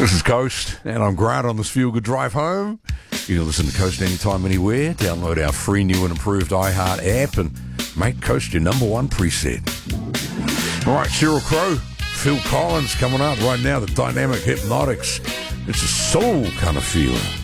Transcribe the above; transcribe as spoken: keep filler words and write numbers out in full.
This is Coast, and I'm Grant on this Feel Good Drive home. You can listen to Coast anytime, anywhere. Download our free new and improved iHeart app and make Coast your number one preset. All right, Sheryl Crow, Phil Collins coming up right now, the Dynamic Hypnotics. It's a soul kind of feeling.